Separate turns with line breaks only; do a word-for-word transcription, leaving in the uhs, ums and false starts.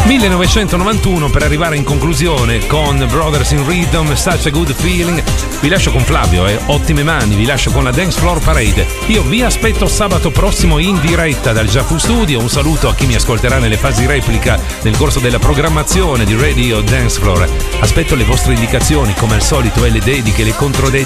millenovecentonovantuno per arrivare in conclusione con Brothers in Rhythm, Such a Good Feeling. Vi lascio con Flavio, eh, ottime mani, vi lascio con la Dance Floor Parade. Io vi aspetto sabato prossimo in diretta dal Giafu Studio. Un saluto a chi mi ascolterà nelle fasi replica nel corso della programmazione di Radio Dance Floor. Aspetto le vostre indicazioni, come al solito, e le dediche, le controdediche